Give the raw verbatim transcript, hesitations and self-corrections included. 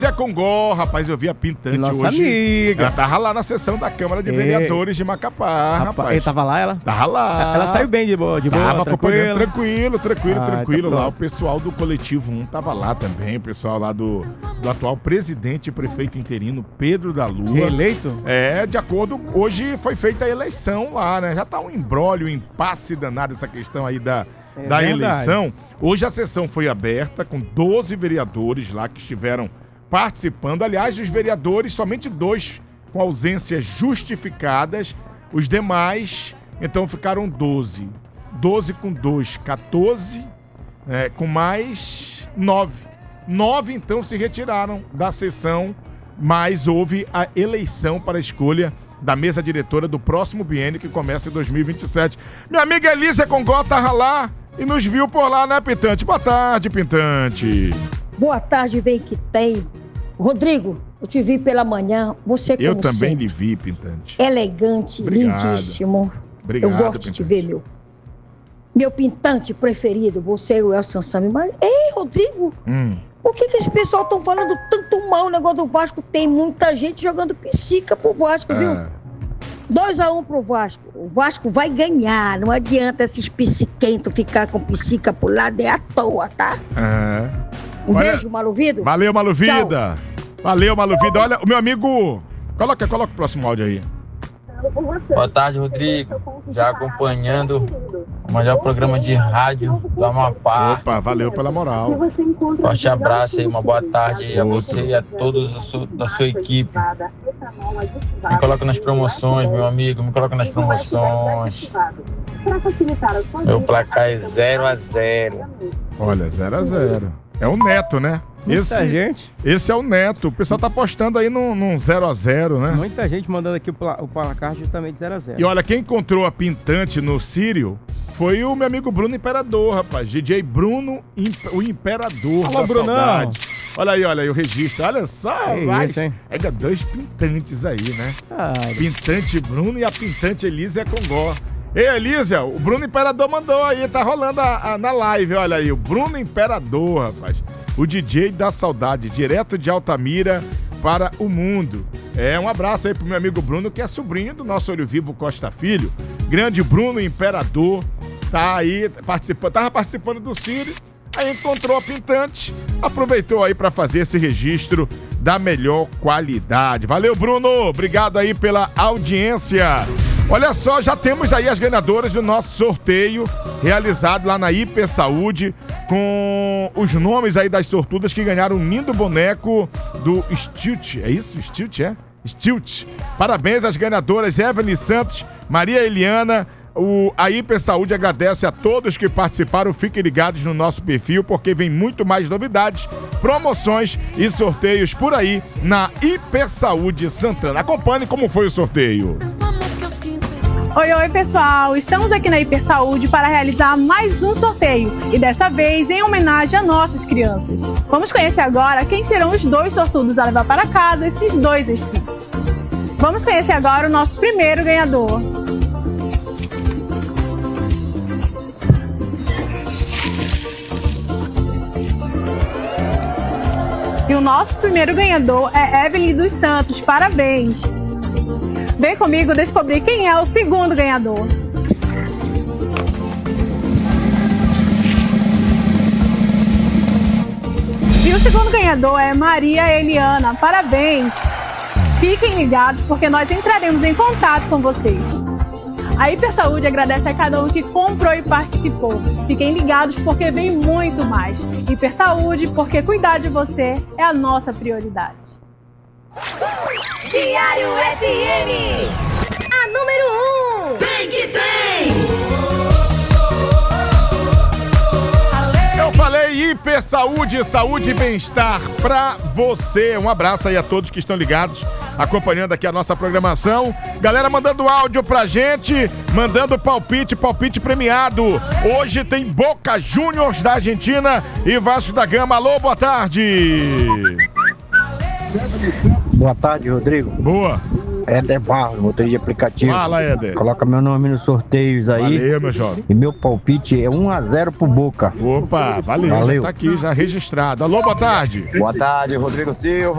Zé Congó, rapaz, eu vi a Pintante Nossa hoje. amiga. Ela tava lá na sessão da Câmara de Ei. Vereadores de Macapá, Rapaz, rapaz. ele tava lá, ela? Tava lá. Ela saiu bem de boa, de boa, Tava acompanhando, tranquila. tranquilo, tranquilo, Ah, tranquilo. tá Lá pronto. o pessoal do Coletivo um tava lá também, o pessoal lá do, do atual presidente e prefeito interino, Pedro da Lua. Reeleito? É, de acordo, hoje foi feita a eleição lá, né? Já tá um imbróglio, um impasse danado essa questão aí da, É da verdade. eleição. Hoje a sessão foi aberta com doze vereadores lá que estiveram participando. Aliás, os vereadores, somente dois com ausências justificadas, os demais, então ficaram doze. doze com dois, quatorze, é, com mais nove. Nove, então, se retiraram da sessão, mas houve a eleição para a escolha da mesa diretora do próximo biênio, que começa em dois mil e vinte e sete. Minha amiga Elícia Congó tava lá e nos viu por lá, né, Pintante? Boa tarde, Pintante. Boa tarde, vem que tem. Rodrigo, eu te vi pela manhã, você como Eu também sempre, lhe vi, Pintante. elegante, Obrigado. lindíssimo. Obrigado, eu gosto Pintante. de te ver, meu. Meu pintante preferido, você e o Elson Sami. Mas, ei, Rodrigo, Hum. por que que esse pessoal estão falando tanto mal o negócio do Vasco? Tem muita gente jogando psica pro Vasco, viu? Ah, dois a um pro Vasco. O Vasco vai ganhar. Não adianta esses psiquentos ficar com psica pro lado, é à toa, tá? ah. Um Olha- beijo, Maluvido. Valeu, Maluvida. Valeu, Maluvida. Olha, o meu amigo... Coloca, coloca o próximo áudio aí. Boa tarde, Rodrigo. Já acompanhando o melhor programa de rádio do Amapá. Opa, valeu pela moral. Forte abraço aí, uma boa tarde aí a você e a todos da sua, da sua equipe. Me coloca nas promoções, meu amigo, me coloca nas promoções. Meu placar é zero a zero. Olha, zero a zero. É o Neto, né? Muita Esse, gente. esse é o Neto. O pessoal tá apostando aí num, num zero a zero, né? Muita gente mandando aqui o, pla- o placar justamente zero a zero. E olha, quem encontrou a Pintante no Sírio foi o meu amigo Bruno Imperador, rapaz. D J Bruno, Imp- o Imperador Alô, da Brunão. saudade. Olha aí, olha aí o registro. Olha só, Que vai. isso, hein? Ainda dois Pintantes aí, né? Ai, Pintante Bruno e a Pintante Elísia Congó. Ei, Elísia, o Bruno Imperador mandou aí, tá rolando a, a- na live, olha aí, o Bruno Imperador, rapaz. O D J da saudade, direto de Altamira para o mundo. É, um abraço aí pro meu amigo Bruno, que é sobrinho do nosso Olho Vivo Costa Filho. Grande Bruno Imperador, tá aí, participando, tava participando do Sírio, aí encontrou a Pintante, aproveitou aí para fazer esse registro da melhor qualidade. Valeu, Bruno, obrigado aí pela audiência. Olha só, já temos aí as ganhadoras do nosso sorteio realizado lá na Hiper Saúde, com os nomes aí das sortudas que ganharam um lindo boneco do Stilt. É isso? Stilt, é? Stilt. Parabéns às ganhadoras Evelyn Santos, Maria Eliana. O, a Hiper Saúde agradece a todos que participaram. Fiquem ligados no nosso perfil, porque vem muito mais novidades, promoções e sorteios por aí na Hiper Saúde Santana. Acompanhe como foi o sorteio. Oi, oi, pessoal! Estamos aqui na Hiper Saúde para realizar mais um sorteio e dessa vez em homenagem a nossas crianças. Vamos conhecer agora quem serão os dois sortudos a levar para casa esses dois sticks. Vamos conhecer agora o nosso primeiro ganhador. E o nosso primeiro ganhador é Evelyn dos Santos. Parabéns! Vem comigo descobrir quem é o segundo ganhador. E o segundo ganhador é Maria Eliana. Parabéns! Fiquem ligados porque nós entraremos em contato com vocês. A Hiper Saúde agradece a cada um que comprou e participou. Fiquem ligados porque vem muito mais. Hiper Saúde, porque cuidar de você é a nossa prioridade. Diário F M, a número um. Tem que tem! Eu falei Hiper Saúde, saúde e bem-estar pra você. Um abraço aí a todos que estão ligados, acompanhando aqui a nossa programação. Galera mandando áudio pra gente, mandando palpite, palpite premiado. Hoje tem Boca Juniors da Argentina e Vasco da Gama. Alô, boa tarde. Boa tarde, Rodrigo. Boa. Éder Barros, motorista de aplicativo. Fala, Éder. Coloca meu nome nos sorteios aí. Valeu, meu jovem. E meu palpite é um a zero pro Boca. Opa, valeu. Valeu. Já tá aqui, já registrado. Alô, boa tarde. Boa tarde, Rodrigo Silva.